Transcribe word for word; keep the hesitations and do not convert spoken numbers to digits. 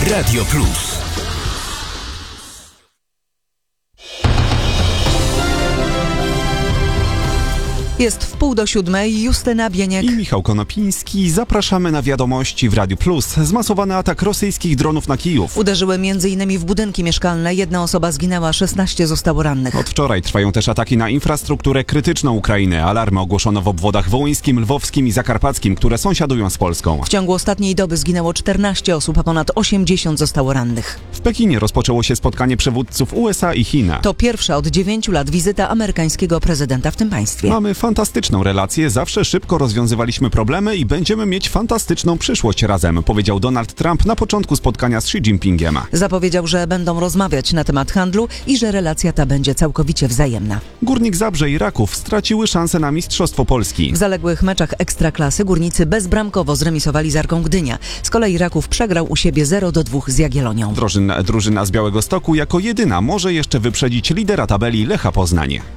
Radio Plus. Jest w pół do siódmej, Justyna Bieniek i Michał Konopiński. Zapraszamy na wiadomości w Radiu Plus. Zmasowany atak rosyjskich dronów na Kijów. Uderzyły m.in. w budynki mieszkalne. Jedna osoba zginęła, szesnaście zostało rannych. Od wczoraj trwają też ataki na infrastrukturę krytyczną Ukrainy. Alarmy ogłoszono w obwodach wołyńskim, lwowskim i zakarpackim, które sąsiadują z Polską. W ciągu ostatniej doby zginęło czternaście osób, a ponad osiemdziesiąt zostało rannych. W Pekinie rozpoczęło się spotkanie przywódców U S A i Chin. To pierwsza od dziewięciu lat wizyta amerykańskiego prezydenta w tym państwie. Mamy fantastyczną relację, zawsze szybko rozwiązywaliśmy problemy i będziemy mieć fantastyczną przyszłość razem, powiedział Donald Trump na początku spotkania z Xi Jinpingiem. Zapowiedział, że będą rozmawiać na temat handlu i że relacja ta będzie całkowicie wzajemna. Górnik Zabrze i Raków straciły szansę na Mistrzostwo Polski. W zaległych meczach Ekstraklasy górnicy bezbramkowo zremisowali z Arką Gdynia. Z kolei Raków przegrał u siebie zero do dwóch z Jagiellonią. Drużyna, drużyna z Białegostoku jako jedyna może jeszcze wyprzedzić lidera tabeli Lecha Poznań.